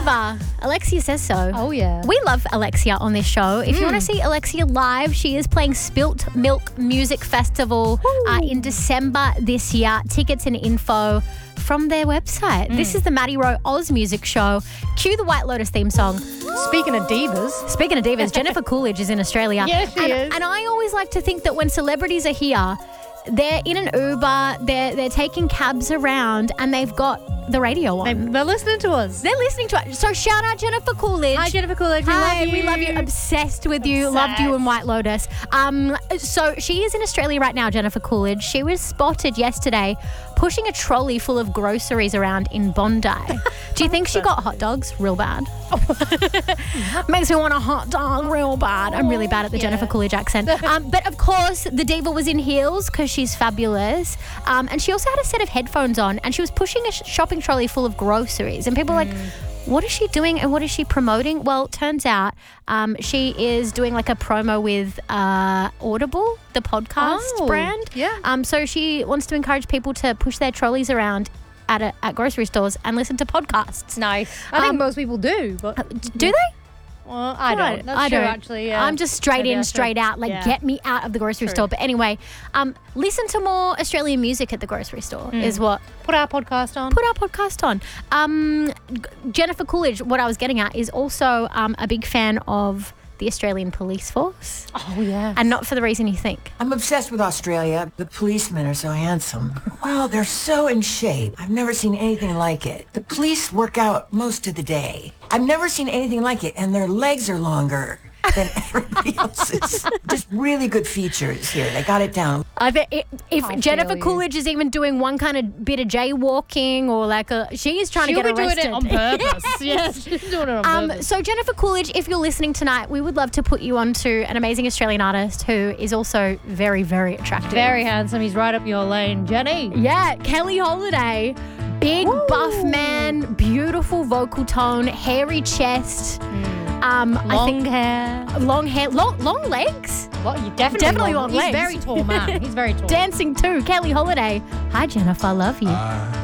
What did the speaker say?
diva. Alexia says so. Oh, yeah. We love Alexia on this show. If you want to see Alexia live, she is playing Spilt Milk Music Festival in December this year. Tickets and info from their website. This is the Maddie Rowe Oz Music Show. Cue the White Lotus theme song. Speaking of divas, Jennifer Coolidge is in Australia. Yes, she is. And I always like to think that when celebrities are here, they're in an Uber, they're taking cabs around, and they've got the radio on. They're listening to us. They're listening to it. So shout out Jennifer Coolidge. Hi, Jennifer Coolidge. We love you. Obsessed with you. Loved you in White Lotus. So she is in Australia right now, Jennifer Coolidge. She was spotted yesterday pushing a trolley full of groceries around in Bondi. Do you think she got hot dogs real bad? Makes me want a hot dog real bad. I'm really bad at the Jennifer Coolidge accent. But of course, the diva was in heels because she's fabulous. And she also had a set of headphones on, and she was pushing a shopping trolley full of groceries. And people were like, what is she doing and what is she promoting? Well, turns out she is doing like a promo with Audible, the podcast brand. Yeah. So she wants to encourage people to push their trolleys around at grocery stores and listen to podcasts. Nice. I think most people do. But do they? Well, I don't. That's true, actually. Yeah. I'm just straight in, straight out. Get me out of the grocery store. But anyway, listen to more Australian music at the grocery store is what. Put our podcast on. Put our podcast on. Jennifer Coolidge, what I was getting at, is also a big fan of the Australian police force. Oh, yeah. And not for the reason you think. I'm obsessed with Australia. The policemen are so handsome. Well, they're so in shape. I've never seen anything like it. The police work out most of the day. I've never seen anything like it, and their legs are longer than everybody else's. Just really good features here. They got it down. If Jennifer Coolidge is even doing one kind of bit of jaywalking or she is trying to get arrested. She'll be doing it on purpose. Yes, she's doing it on purpose. So Jennifer Coolidge, if you're listening tonight, we would love to put you on to an amazing Australian artist who is also very, very attractive. Very handsome. He's right up your lane. Jenny. Yeah, Kelly Holiday. Big, buff man, beautiful vocal tone, hairy chest. Long hair. Long hair. Long legs. Well, definitely long legs. He's very tall man. He's very tall. Dancing too. Kelly Holiday. Hi, Jennifer. Love you.